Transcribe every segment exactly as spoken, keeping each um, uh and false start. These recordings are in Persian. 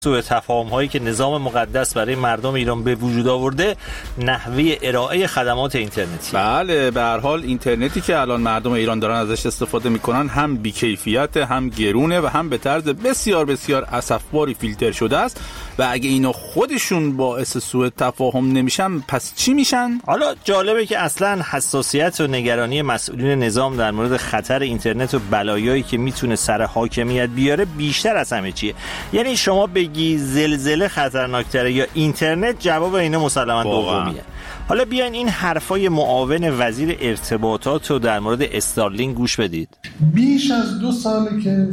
سوء تفاهم هایی که نظام مقدس برای مردم ایران به وجود آورده نحوه ارائه خدمات اینترنتی. بله، به هر حال اینترنتی که الان مردم ایران دارن ازش استفاده میکنن هم بی‌کیفیت، هم گرونه و هم به طرز بسیار بسیار اسفباری فیلتر شده است و اگه اینا خودشون باعث سوء تفاهم نمیشن پس چی میشن؟ حالا جالبه که اصلا حساسیت و نگرانی مسئولین نظام در مورد خطر اینترنت و بلایایی که میتونه سر حاکمیت بیاره بیشتر از همه چیه. یعنی شما بگی زلزله خطرناکتره یا اینترنت، جواب اینا مسلماً دومیه. حالا بیاین این حرفای معاون وزیر ارتباطات رو در مورد استارلینک گوش بدید. بیش از دو ساله که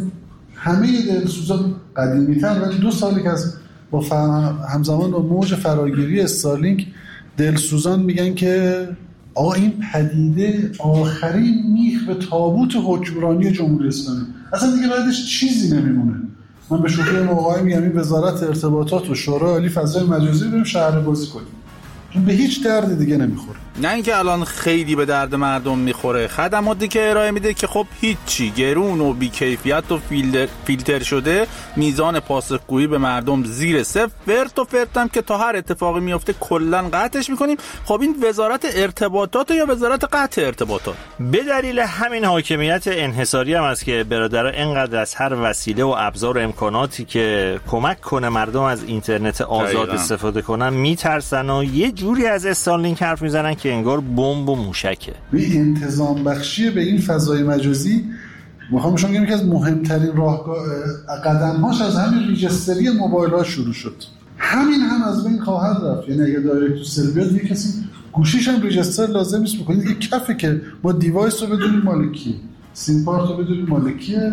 همه دلسوزان قدیمی‌تر ولی دو ساله که از با همزمان با موج فراگیری استارلینک دلسوزان میگن که آقا این پدیده آخرین میخ به تابوت حکمرانی جمهوری اسلامی، اصلا دیگه بعدش چیزی نمیمونه. من به شوخی موقعی میگم این وزارت ارتباطات و شورای عالی فضای مجازی بریم شهر بازی کنیم، چون به هیچ درد دیگه نمیخوره. نه اینکه الان خیلی به درد مردم میخوره، خدماتی که ارائه میده که خب هیچی، گرون و بی‌کیفیت و فیلتر شده، میزان پاسخگویی به مردم زیر صفر، فرت و فرتم که تا هر اتفاقی میفته کلا قطعش میکنیم. خب این وزارت ارتباطات یا وزارت قطع ارتباطات؟ به دلیل همین حاکمیت انحصاری هم است که برادرها اینقدر از هر وسیله و ابزار و امکاناتی که کمک کنه مردم از اینترنت آزاد استفاده کنن میترسن و یه جوری از استارلینک حرف میزنن که انگار بمب و موشکه. بی انتظام بخشی به این فضای مجازی میخوام شما بگم که از مهمترین راهکار قدم‌هاش از همین ریجستری موبایل‌ها شروع شد. همین هم از بین خواهد رفت. یعنی اگه دایرکت تو سل بیاد یه کسی گوشیش هم ریجستر لازم نیست بکنید، دیگه کافه که ما دیوایس رو بدونیم مال کیه، سیم کارت رو بدونیم مال کیه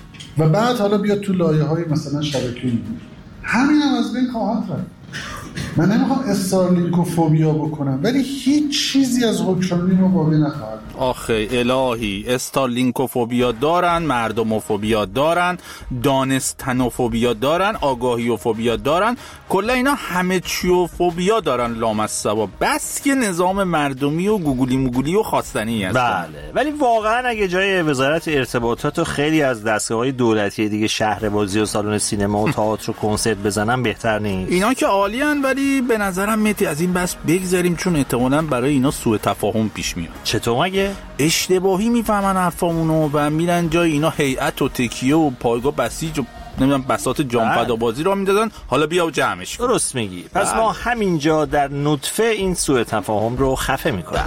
و بعد حالا بیاد تو لایه‌های مثلا شبکه‌ای. همین هم از بین خواهد رفت. من نمیخوام استارلینکوفوبیا بکنم ولی هیچ چیزی از حکمرانی ما باقی نخواهد. آخه الهی، استارلینکوفوبیا دارن، مردموفوبیا دارن، دانستنوفوبیا دارن، آگاهیوفوبیا دارن، کلا اینا همه چیوفوبیا دارن لامصبا. بس که نظام مردمی و گوگلی موگولی و خواستنی هست. بله، ولی واقعا اگه جای وزارت ارتباطات و خیلی از دستگاه‌های دولتی دیگه شهربازی و سالن سینما و تئاتر و کنسرت بزنن بهتر نیست؟ اینا که عالیان، ولی به نظرم متی از این بس بگذاریم چون احتمالاً برای اینا سوء تفاهم پیش میاد. چطور مگه؟ اشتباهی میفهمن حرفامونو و میرن جای اینا هیئت و تکیه و پایگاه بسیج و نمیدونم بساط جامفدا بازی را میدادن. حالا بیا و جمعش کن. درست میگی. پس بله. ما همینجا در نطفه این سوء تفاهم رو خفه میکنیم.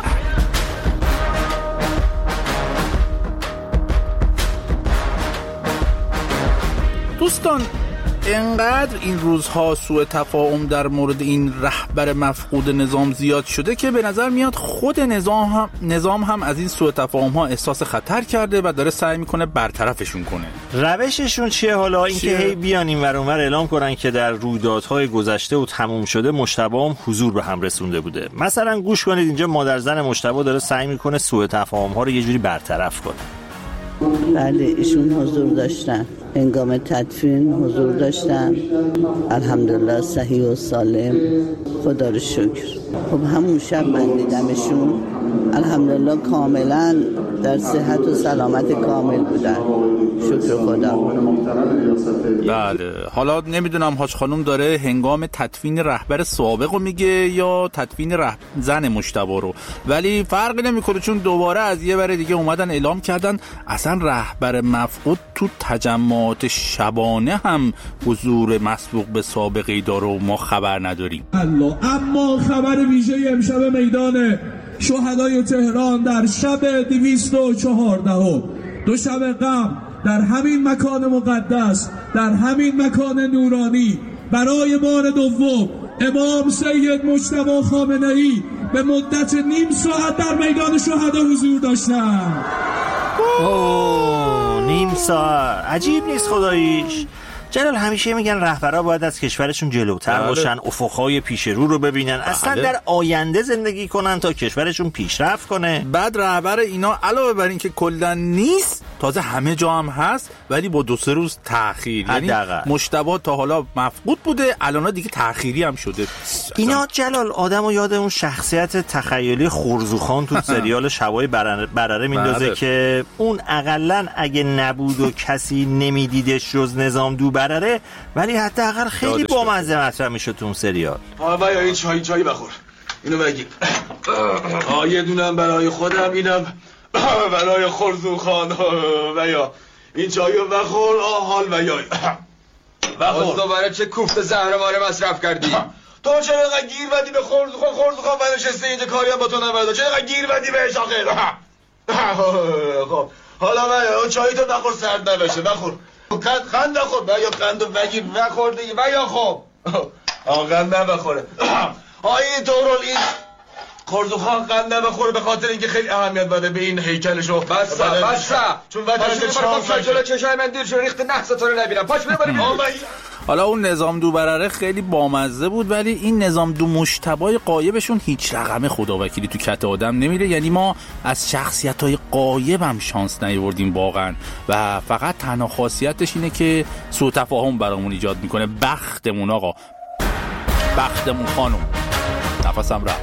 دوستان، انقدر این روزها سوء تفاهم در مورد این رهبر مفقود نظام زیاد شده که به نظر میاد خود نظام هم, نظام هم از این سوء تفاهم ها احساس خطر کرده و داره سعی میکنه برطرفشون کنه. روششون چیه حالا؟ اینکه هی بیان این ور اون ور اعلام کنن که در رویدادهای گذشته و تموم شده مجتبی هم حضور به هم رسونده بوده. مثلا گوش کنید اینجا مادر زن مجتبی داره سعی میکنه سوء تفاهم ها رو یه جوری برطرف کنه. بله، ایشون حضور داشتن، هنگام تدفین حضور داشتن، الحمدلله صحیح و سالم، خدا رو شکر. خب همون شب من دیدمشون، الحمدلله کاملا در صحت و سلامت کامل بودن، شکر خدا. بله، حالا نمیدونم حاج خانم داره هنگام تدفین رهبر سابق رو میگه یا تدفین رهبر زن مجتبی رو، ولی فرقی نمیکنه چون دوباره از یه بره دیگه اومدن اعلام کردن اصلا رهبر مفقود تو تجمعات شبانه هم حضور مسبوق به سابقه‌ای داره و ما خبر نداریم. الله. اما خبر ویژه امشب میدان شهدای تهران در شب دویست و چهاردهم، دو شب قبل در همین مکان مقدس، در همین مکان نورانی، برای بار دوم امام سید مجتبی خامنه‌ای به مدت نیم ساعت در میدان شهدا حضور داشتن. اوه، نیم ساعت عجیب نیست خداییش. جلال همیشه میگن رهبرها باید از کشورشون جلوتر بله. باشن، افقهای پیش رو رو ببینن، بله. اصلا در آینده زندگی کنن تا کشورشون پیشرفت کنه. بعد رهبر اینا علاوه بر این که کلا نیست، تازه همه جا هم هست ولی با دو سه روز تأخیر. یعنی مجتبی تا حالا مفقود بوده، الان دیگه تأخیری هم شده. اینا جلال آدمو یاد اون شخصیت تخیلی خورزوخان تو سریال شبای برره, برره میندازه که اون اقلن اگه نبود و کسی نمیدیدش جز نظام دو برره، ولی حداقل خیلی بامزه مطرح میشه تو اون سریال. آقا یا این چای چای بخور، اینو بگیر. آه یه دونم برای خودم، اینم برای خورزوخان. و یا این چایو بخور. آه حال و یا بخور. دوباره چه کوفت زهرماره مصرف کردی؟ تو چرا اینقدر گیر بدی به خورزوخان؟ خورزوخان بنشسته اینجا کاری هم با تو نبرده، چرا اینقدر گیر بدی بهش آخه؟ خب حالا و یا چای تو بخور، سرد نبشه. بخور قند قند بخور. و یا قندو بگیر بخور دیگه. و یا خب آه قند نبخوره. آه این طورال این خورزوخان قند نبخوره به خاطر اینکه خیلی اهمیت بده به این هیکلشو. بس بس چون وجهش چهار جلو چشای من دیر شو ریخت نحس تو رو نبینم. پاش بریم. حالا اون نظام دو برره خیلی بامزه بود، ولی این نظام دو مجتبی غایبشون هیچ رقم خداوکیلی تو کت آدم نمیره. یعنی ما از شخصیت‌های غایب هم شانس نیاوردیم واقعا، و فقط تنها خاصیتش اینه که سوء تفاهم برامون ایجاد میکنه. بختمون آقا، بختمون خانم. نفسم رفت.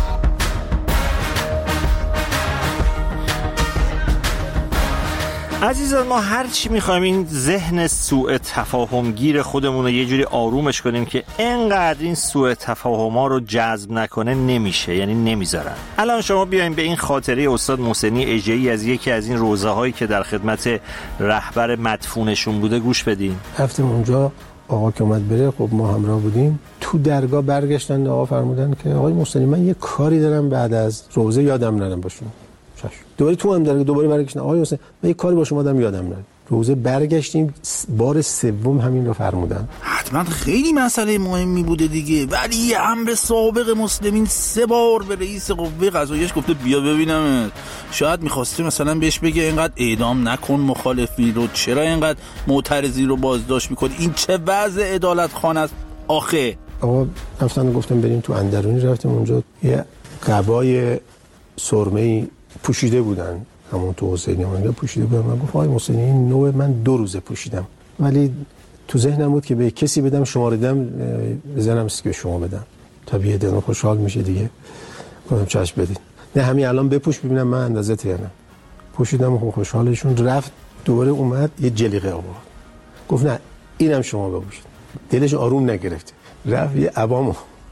عزیزان، ما هر چی میخوایم این ذهن سوء تفاهم گیر خودمون رو یه جوری آرومش کنیم که انقدر این سوء تفاهم‌ها رو جذب نکنه نمیشه، یعنی نمیذارن. الان شما بیاین به این خاطره استاد محسنی اژه‌ای از یکی از این روزه‌هایی که در خدمت رهبر مدفونشون بوده گوش بدین. رفتیم اونجا، آقا که اومد بره، خب ما همراه بودیم. تو درگاه برگشتن، آقا فرمودن که آقای محسنی من یه کاری دارم بعد از روزه یادم نرم باشون. دوباره تو هم درگاه دوباره برگشتن، آقای محسنی من یه کاری با شما دارم یادم نرم. روزه برگشتیم، بار سوم همین رو فرمودن. حتما خیلی مسئله مهمی بوده دیگه، ولی یه امر سابق مسلمین سه بار به رئیس قوه قضاییش گفته بیا ببینم. شاید میخواسته مثلا بهش بگه اینقدر اعدام نکن مخالفی رو، چرا اینقدر معترضی رو بازداشت میکنی، این چه وضع عدالت خانه است آخه. آقا رفتن گفتم بریم تو اندرونی، رفتیم اونجا یه قبای سرمه‌ای پوشیده بودن، همون تو حسینی اونجا پوشیده بودن. من گفتم آقای محسنی این نوع من دو روزه پوشیدم، ولی تو ذهنم بود که به کسی بدم، شماره دم بزنم که شما بدم، طبیعی دلم خوشحال میشه دیگه. گفتم چشم بدین، نه همین الان بپوش ببینم من اندازه یا نه. پوشیدم، خب خوشحالشون. رفت دوباره اومد یه جلیقه آورد، گفت نه اینم شما بپوشید. دلش آروم نگرفت، رفت یه عبامو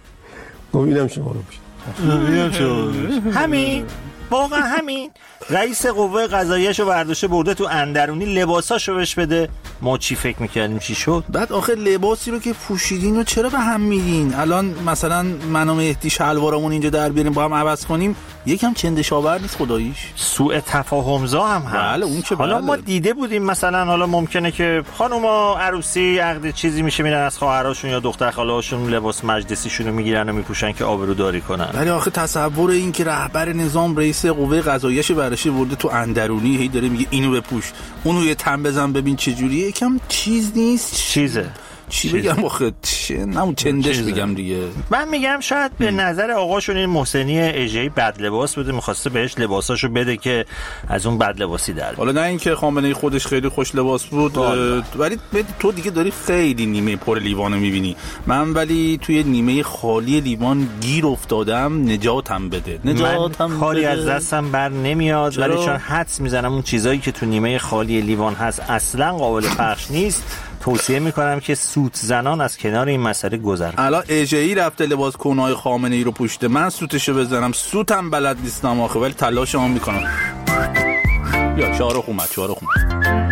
گفت اینم شما بپوشید. اینم شما همین واقعا همین. رئیس قوه قضاییه‌شو برداشته برده تو اندرونی، لباساشو بهش بده. ما چی فکر میکردیم چی شد؟ بعد آخر لباسی رو که پوشیدین و چرا به هم میدین؟ الان مثلا من و مهدی شلوارمون اینجا در بیاریم با هم عوض کنیم، یکم چندشاور نیست خداییش؟ سوء تفاهم‌زا هم هست. بله اون که حالا بله. ما دیده بودیم مثلا حالا ممکنه که خانوما عروسی عقد چیزی میشه میرن از خواهراشون یا دختر خاله‌هاشون لباس مجلسیشون رو میگیرن و میپوشن که آبروداری کنن. ولی آخه تصور این که رهبر نظام رئیس قوه قضاییه‌ش برشه برده تو اندرونی، هی داره میگه اینو بپوش اونو یه تن بزن ببین چه جوریه، یکم چیز نیست؟ چیزه چی بگم آخه چه نمون چندش بگم دیگه. من میگم شاید به نظر آقاشون این محسنی اژه‌ای بد لباس بوده، می‌خواسته بهش لباساشو بده که از اون بد لباسی در. حالا نه اینکه خامنه‌ای خودش خیلی خوش لباس بود، ولی تو دیگه داری خیلی نیمه پر لیوانو می‌بینی. من ولی توی نیمه خالی لیوان گیر افتادم، نجاتم بده. نجاتم من کاری از دستم بر نمیاد، ولی چون حدس میزنم اون چیزایی که تو نیمه خالی لیوان هست اصلا قابل پخش نیست، توصیه میکنم که سوت زنان از کنار این مسئله گذر. الان اژه‌ای رفته لباس کونای خامنه‌ای رو پوشیده، من سوتشو بزنم، سوتم بلد نیستم آخه، ولی تلاشمو میکنم. یا شارخ اومد، شارخ اومد.